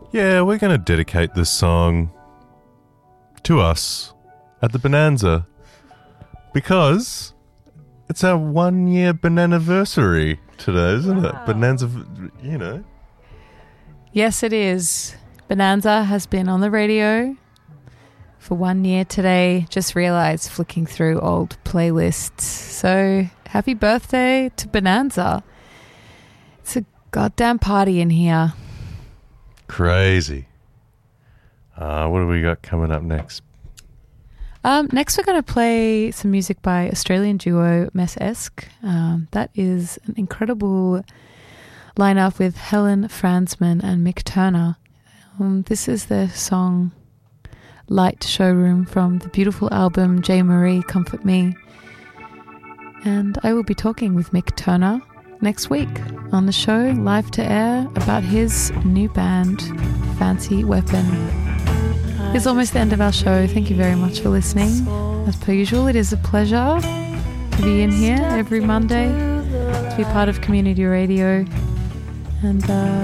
Yeah, we're going to dedicate this song to us at the Bonanza because it's our 1 year bananiversary today, isn't it? Bonanza, you know. Yes, it is. Bonanza has been on the radio for 1 year today. Just realised flicking through old playlists. So happy birthday to Bonanza. It's a goddamn party in here. Crazy. What do we got coming up next? Next we're going to play some music by Australian duo Mess-esque. That is an incredible lineup with Helen Franzman and Mick Turner. This is their song Light Showroom from the beautiful album J. Marie Comfort Me. And I will be talking with Mick Turner next week on the show, live to air, about his new band, Fancy Weapon. It's almost the end of our show. Thank you very much for listening. As per usual, it is a pleasure to be in here every Monday, to be part of community radio. And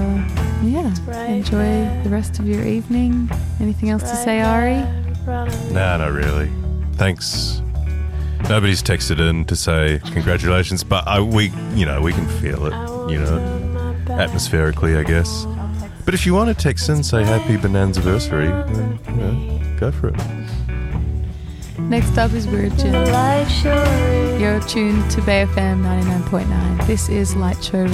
enjoy the rest of your evening. Anything else to say, Ari? Nah, not really. Thanks. Nobody's texted in to say congratulations, but we can feel it, atmospherically, I guess. But if you want to text in and say happy Bonanzaversary, then, go for it. Next up is Virgin. You're tuned to Bay FM 99.9. This is Light Showroom.